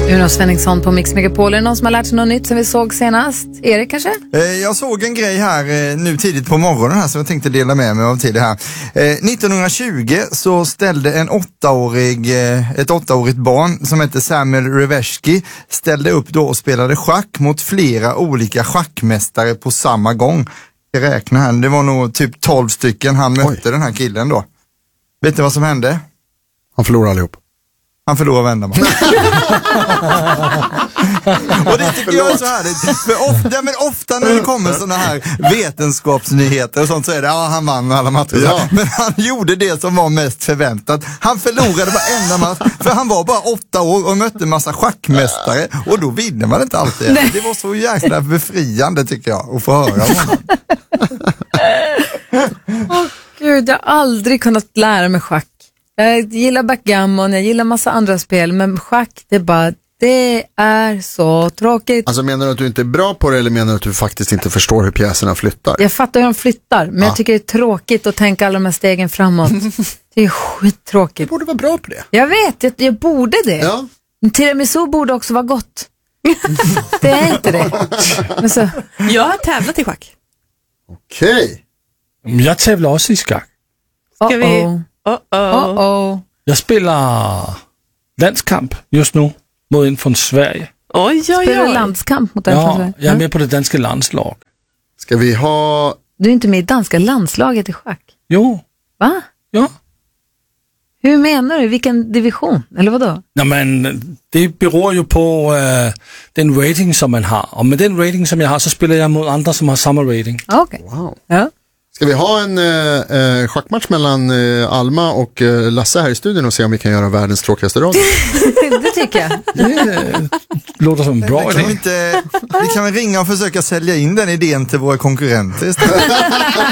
Uno Svenningsson på Mix Megapol. Är det någon som har lärt sig något nytt som vi såg senast? Erik kanske? Jag såg en grej här nu tidigt på morgonen här som jag tänkte dela med mig av till det här. 1920 så ställde ett 8-årigt barn som heter Samuel Reversky ställde upp då och spelade schack mot flera olika schackmästare på samma gång. Jag räknar här, det var nog typ 12 stycken han mötte den här killen då. Vet du vad som hände? Han förlorade allihop. Han förlorar vända man. Och det tycker jag är så härligt. För ofta när det kommer såna här vetenskapsnyheter och sånt så är det, han vann alla matcher. Ja. Men han gjorde det som var mest förväntat. Han förlorade varenda match, för han var bara 8 år och mötte en massa schackmästare. Och då vinner man inte alltid. Nej. Det var så jäkla befriande tycker jag, att få höra om honom. Gud, jag har aldrig kunnat lära mig schack. Jag gillar backgammon, jag gillar massa andra spel, men schack, det är så tråkigt. Alltså menar du att du inte är bra på det eller menar du att du faktiskt inte förstår hur pjäserna flyttar? Jag fattar hur de flyttar, men jag tycker det är tråkigt att tänka alla de här stegen framåt. Det är skittråkigt. Du borde vara bra på det. Jag vet, jag borde det. Ja. Tiramisu borde också vara gott. Det är inte det. Men så. Jag har tävlat i schack. Okej. Jag tävlar också i schack. Ska vi... Jag spelar landskamp just nu mot en från Sverige. Oj. Spelar landskamp mot en från Sverige? Jag är med på det danska landslag. Ska vi ha... Du är inte med i danska landslaget i schack? Jo. Va? Ja. Hur menar du? Vilken division? Eller vadå? Nej, men det beror ju på den rating som man har. Och med den rating som jag har så spelar jag mot andra som har samma rating. Okej. Wow. Ja. Ska vi ha en schackmatch mellan Alma och Lasse här i studion och se om vi kan göra världens tråkigaste radio? Det tycker jag. Det låter som en bra idé. Vi kan väl ringa och försöka sälja in den idén till våra konkurrenter istället.